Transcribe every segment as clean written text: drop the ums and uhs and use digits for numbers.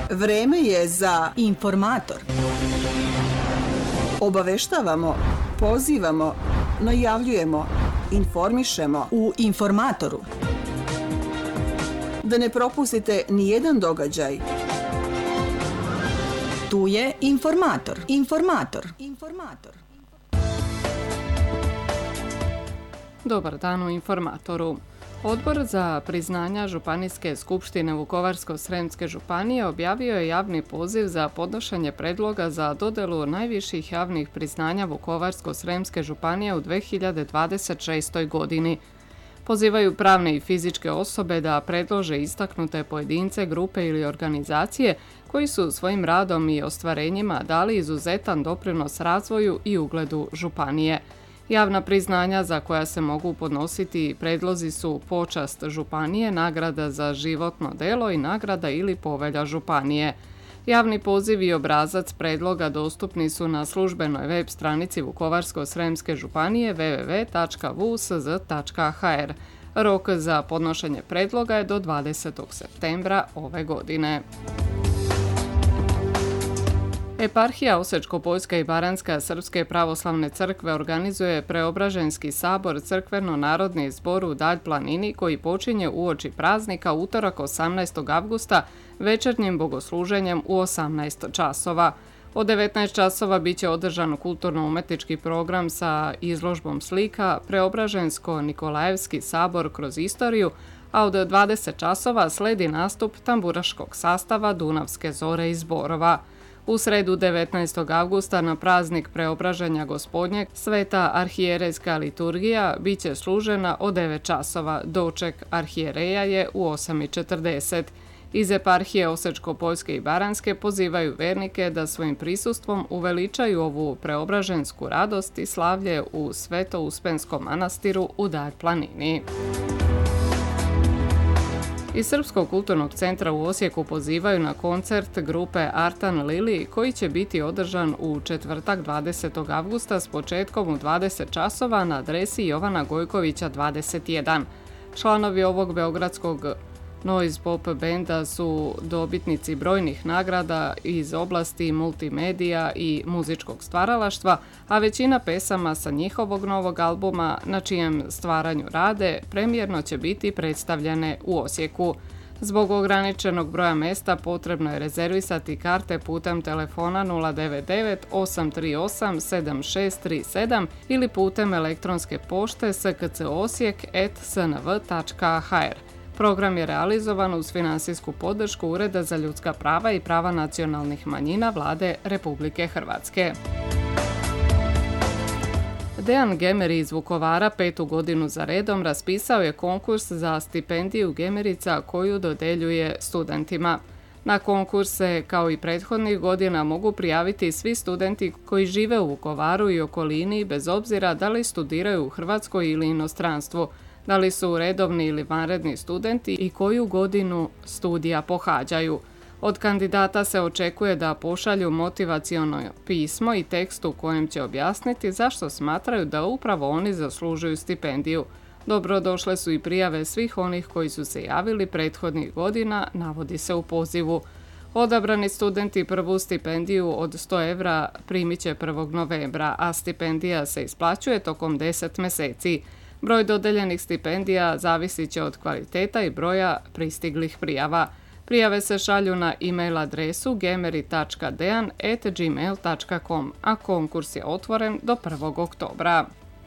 Vreme je za Informator. Obaveštavamo, pozivamo, najavljujemo, informišemo U Informatoru. da ne propustite ni jedan događaj. Tu je Informator. Informator. Dobar dan u Informatoru. Odbor za priznanja Županijske skupštine Vukovarsko-srijemske županije objavio je javni poziv za podnošenje predloga za dodjelu najviših javnih priznanja Vukovarsko-srijemske županije u 2026. godini. Pozivaju pravne i fizičke osobe da predlože istaknute pojedince, grupe ili organizacije koji su svojim radom i ostvarenjima dali izuzetan doprinos razvoju i ugledu županije. Javna priznanja za koja se mogu podnositi predlozi su počast županije, nagrada za životno delo i nagrada ili povelja županije. Javni poziv i obrazac predloga dostupni su na službenoj web stranici Vukovarsko-srijemske županije www.vusz.hr. Rok za podnošenje predloga je do 20. septembra ove godine. Eparhija Osječko-poljska i Baranjska Srpske pravoslavne crkve organizuje Preobraženski sabor crkveno-narodni zbor u Dalj planini koji počinje uoči praznika utorak 18. avgusta večernjim bogosluženjem u 18 časova. Od 19 časova bit će održan kulturno-umetnički program sa izložbom slika Preobražensko-Nikolajevski sabor kroz istoriju, a od 20 časova sledi nastup tamburaškog sastava Dunavske zore iz Borova. U sredu 19. avgusta na praznik Preobraženja Gospodnjeg Sveta arhijerejska liturgija bit će služena od 9 časova. Doček arhijereja je u 8:40. Iz eparhije Osječko-poljske i Baranjske pozivaju vernike da svojim prisustvom uveličaju ovu preobražensku radost i slavlje u Sveto-Uspenskom manastiru u Dalj planini. Iz Srpskog kulturnog centra u Osijeku pozivaju na koncert grupe Artan Lili koji će biti održan u četvrtak 20. avgusta s početkom u 20 časova na adresi Jovana Gojkovića 21. Članovi ovog beogradskog noise pop benda su dobitnici brojnih nagrada iz oblasti multimedija i muzičkog stvaralaštva, a većina pesama sa njihovog novog albuma na čijem stvaranju rade premijerno će biti predstavljene u Osijeku. Zbog ograničenog broja mesta potrebno je rezervisati karte putem telefona 099 838 7637 ili putem elektronske pošte skcosijek@snv.hr. Program je realizovan uz finansijsku podršku Ureda za ljudska prava i prava nacionalnih manjina Vlade Republike Hrvatske. Dejan Gemeri iz Vukovara 5. godinu za redom raspisao je konkurs za stipendiju Gemerica koju dodeljuje studentima. Na konkurse, kao i prethodnih godina, mogu prijaviti svi studenti koji žive u Vukovaru i okolini bez obzira da li studiraju u Hrvatskoj ili inostranstvu, da li su redovni ili vanredni studenti i koju godinu studija pohađaju. Od kandidata se očekuje da pošalju motivaciono pismo i tekst u kojem će objasniti zašto smatraju da upravo oni zaslužuju stipendiju. Dobrodošle su i prijave svih onih koji su se javili prethodnih godina, navodi se u pozivu. Odabrani studenti prvu stipendiju od 100 evra primit će 1. novembra, a stipendija se isplaćuje tokom 10 mjeseci. Broj dodeljenih stipendija zavisit će od kvaliteta i broja pristiglih prijava. Prijave se šalju na e-mail adresu gemeri.dean@gmail.com, a konkurs je otvoren do 1. oktobra.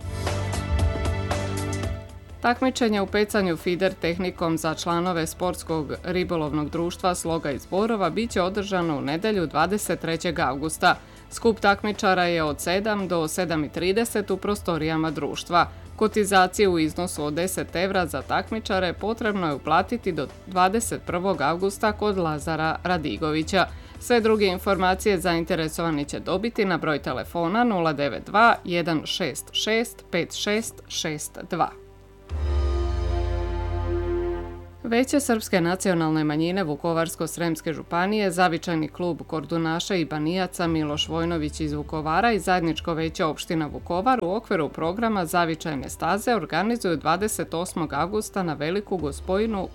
Takmičenje u pecanju fider tehnikom za članove sportskog ribolovnog društva Sloga iz Borova bit će održano u nedjelju 23. avgusta. Skup takmičara je od 7 do 7:30 u prostorijama društva. Kotizaciju u iznosu od 10 evra za takmičare potrebno je uplatiti do 21. avgusta kod Lazara Radigovića. Sve druge informacije zainteresovani će dobiti na broj telefona 092 166 5662. Veće srpske nacionalne manjine Vukovarsko-srijemske županije, Zavičajni klub Kordunaša i Banijaca Miloš Vojnović iz Vukovara i Zajedničko veće opština Vukovar u okviru programa Zavičajne staze organizuju 28. avgusta na Veliku Gospojinu